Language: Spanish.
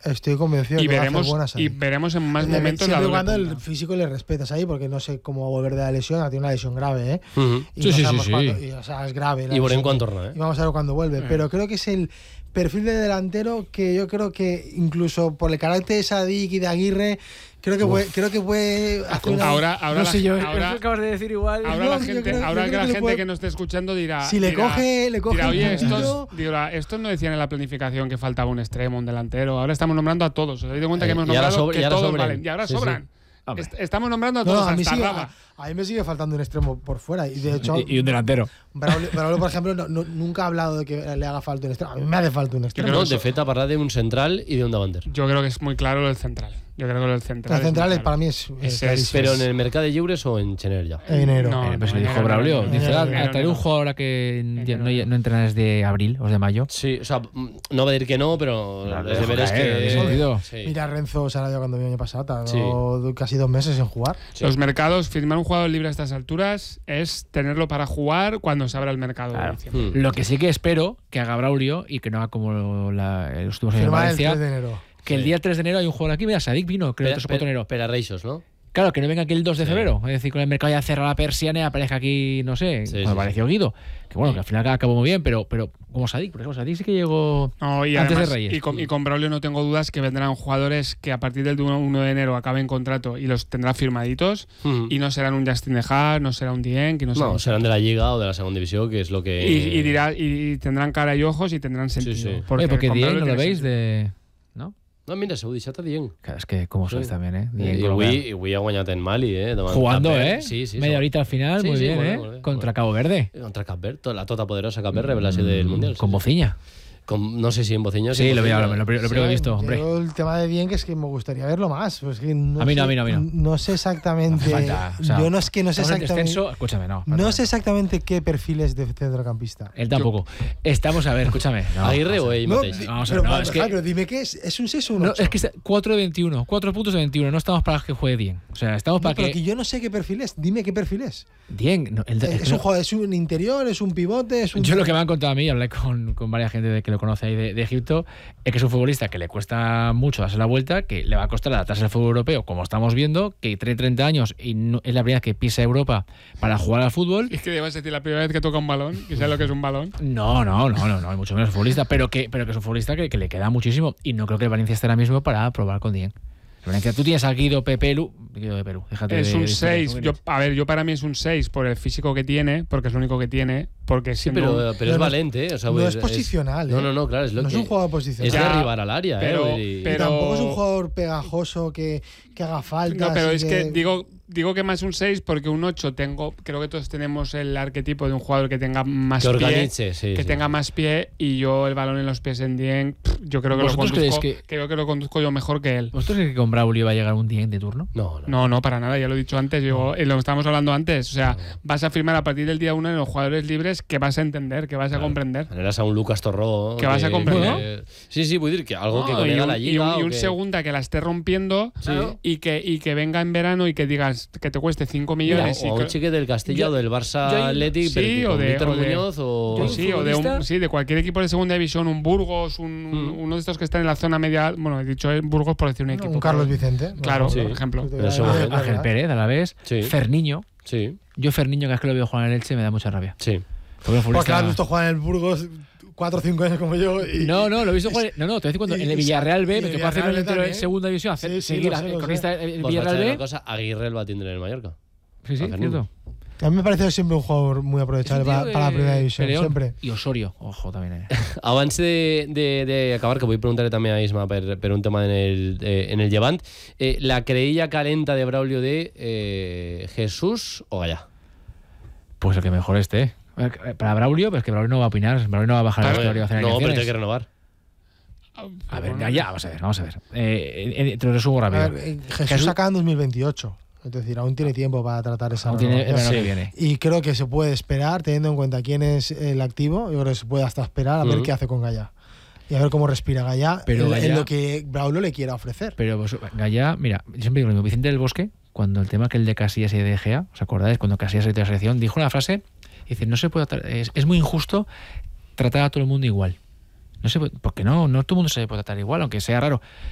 Estoy convencido y que veremos, va a hacer buenas ahí. y veremos en más momentos la siempre doble cuando el punta. físico le respetas ahí, porque no sé cómo va a volver de la lesión. Ha tenido una lesión grave, ¿eh? Y Sí, no sí, sabemos sí. cuándo- o sea, es grave. la Y lesión. Borenco torna, Y vamos a ver cuándo vuelve. Pero creo que es el perfil de delantero que yo creo que incluso por el carácter de Sadik y de Aguirre, creo que puede hacer una... Ahora No sé yo, ahora- eso que acabas de decir igual. Ahora No, la yo gente, creo- ahora yo que creo la que le gente puede- que nos esté escuchando dirá, Si le coge el oye, puntillo- estos no decían en la planificación que faltaba un extremo, un delantero. Ahora estamos nombrando a todos. ¿Os habéis dado cuenta que hemos y ahora nombrado sobra- que y ahora todos sobran. valen? Y ahora Sí, sí. sobran. Hombre. Estamos nombrando a No, todos a mí, hasta sigue, Raba. a mí me sigue faltando un extremo por fuera. Y de hecho, Y un delantero. Braulio, por ejemplo, nunca ha hablado de que le haga falta un extremo. A mí me hace falta un extremo. No, de fet a parlar d'un central i d'un davanter. Yo creo que es muy claro lo del central. Yo creo que lo del central. La central es muy para claro. mí es Ese clarísimo. Però en el mercat de lliures o en Chener ja? En enero. No, Pues no, le dijo enero, Braulio. no, Dice, enero, a traer no. un jugador a que Enero, no entrena desde abril o de mayo. Sí, o sea, no va a dir que no, però Claro, els deberes en ese que... sentido. Sí. Mira, Renzo Sarabia cuando vino el año pasado, tardó Sí. casi 2 meses en jugar. Sí. Los mercados, firmar un jugador libre a estas alturas es tenerlo para jugar cuando se abra el mercado. de Claro. diciembre. Lo que sí que espero que haga Braulio y que no haga como los últimos años en Firmar el Valencia, 3 de enero. que el día 3 de enero hay un jugador aquí. Mira, Sadik vino, creo que es enero. Per a Reixos, no? Claro, que no venga aquí el 2 de Sí. febrero. Es decir, con el mercado ya cerrado la persiana y aparezca aquí, no sé, Sí, como sí, apareció Guido. Que bueno, que al final acabó muy bien, pero como Sadik, por ejemplo, Sadik sí que llegó No, y antes además, de Reyes. y con Braulio no tengo dudas que vendrán jugadores que a partir del 1 de enero acaben contrato y los tendrá firmaditos y no serán un Justin De Haas, no será un Dieng, que no será No, un- seran de la Lliga o de la segunda divisió, que és lo que... y tendrán cara y ojos y tendrán sentido. sí. Oye, porque con Dieng Braulio no lo tiene veis sentido. de... ¿No? No, mira, s'ho deixat a Dieng. Claro, es que como sois Sí. también, ¿eh? I Dieng, Colombiano. avui ha guanyat en Mali, davant Jugando, Cap ¿eh? Verd. Sí, sí. Media horita al final, Sí, muy sí, bien, molt bé, ¿eh? molt bé, Contra molt Cabo Verde. Contra Cap Verd, la tota poderosa Cap Verd, revelació del Mundial. Con Bociña. No sé si en Bociño... Sí, lo he visto, hombre. Yo el tema de bien que es que me gustaría verlo más. Pues que no A mí no, sé- a mí no. No sé exactamente. No hace falta, o sea, yo no es que no sé estamos en exactamente. descenso, escúchame, no. No sé exactamente qué perfiles de centrocampista. Él tampoco. Estamos a ver, escúchame. No, Aguirre vamos o a ver. ell No, mateix? Vamos a pero, ver, no, es que- pero dime qué es un 6 o un 8. No, es que está 4 de 21, 4 puntos de 21. No estamos para que juegue Dieng. O sea, estamos para pero que. que yo no sé qué perfil es. Dime qué perfil es. Dieng. No, Es un jugador, es un interior, es un pivote, es un. Yo lo que me han contado a mí, hablé con varias gente que lo conoce ahí de Egipto, es que es un futbolista que le cuesta mucho darse la vuelta, que le va a costar adaptarse al fútbol europeo, como estamos viendo, que tiene 30 años y no, es la primera vez que pisa Europa para jugar al fútbol. Es que debes decir la primera vez que toca un balón, que sabe lo que es un balón. No, mucho menos futbolista, pero que es un futbolista que le queda muchísimo y no creo que el Valencia esté ahora mismo para probar con Dieng. El Valencia, tú tienes a Guido de Perú, déjate Es de un historias. 6. Yo para mí es un 6 por el físico que tiene, porque es lo único que tiene, porque Sí, siendo però és valent, O sea, no vull es dir, posicional, No, clar, és lo No que... es un jugador posicional. És d'arribar a l'àrea, Pero- vull dir. pero- Tampoco es un jugador pegajoso que haga falta. No, pero así es que digo que más un 6 porque un 8 creo que todos tenemos el arquetipo de un jugador que tenga más Que pie, organice, sí, que sí. tenga más pie, y yo el balón en los pies en Dieng, yo creo que ¿Vosotros creéis que- creo que lo conduzco yo mejor que él. ¿Vosotros creéis que con Braulio va a llegar un Dieng de turno? No, para nada, ya lo he dicho antes, lo estábamos hablando antes, o sea, vas a firmar a partir del día 1 en los jugadores libres que vas a entender, que vas a comprender. Generas a un Lucas Torró... Que vas a comprender. Sí, vull dir que algo que No, conega y la Lliga... y o un que... segunda que la esté rompiendo y que venga en verano y que digas que te cueste 5 millones. o a un xiquet del Castilla o del Barça Atlètic, sí, o de Víctor Muñoz o... Sí, de cualquier equipo de segunda división, un Burgos, uno de estos que están en la zona media. Bueno, he dicho Burgos por decir un equipo. Un Carlos Vicente. Claro, Sí. por ejemplo. Pero eso va a ser. Ángel Pérez, a la vez. Sí. Ferniño. Sí, Yo Ferniño, cada vez que lo veo jugar en el Elche, me da mucha rabia. sí. Porque un Porque futbolista- has visto jugar en el Burgos 4 o 5 años como yo. Y, No, lo he visto jugar. No, te voy a decir cuando en el Villarreal B, y me el tocó hacer Villarreal el entero en también. segunda división, hacer, Sí, sí, seguir lo sé, lo con sé. esta el Pues Villarreal vaig a dir B. una cosa, Aguirre el va tindre en el Mallorca. Sí, a Ferniño. cierto. A mí me parece siempre un jugador muy aprovechable para la primera división. Peleón. Siempre. Y Osorio, ojo también. Abans d'acabar, que vull preguntar també a Isma per un tema en el Llevant, la creïlla calenta de Braulio de Jesús o Gallà? Pues el que mejor esté. Para Braulio, pero es que Braulio no va a opinar, Braulio no va a bajar Claro, la historia, va a hacer no, pero alineaciones. tiene que renovar. A ver, Gallá, vamos a ver. Te lo resumo A rápido. ver, Jesús acaba en 2028. Es decir, aún tiene tiempo para tratar esa Aún tiene el renovación. verano que viene. Y creo que se puede esperar, teniendo en cuenta quién es el activo. Yo creo que se puede hasta esperar a ver qué hace con Gallá. Y a ver cómo respira Gallá, Pero en Gallá- lo que Braulio le quiera ofrecer. Pero pues, Gallá, mira, yo siempre digo lo mismo. Vicente del Bosque, cuando el tema que el de Casillas y de Gea, ¿os acordáis? Cuando Casillas salió de la selección, dijo una frase, dice, no se puede es muy injusto tratar a todo el mundo igual. No sé, porque no todo el mundo se puede tratar igual, aunque sea raro.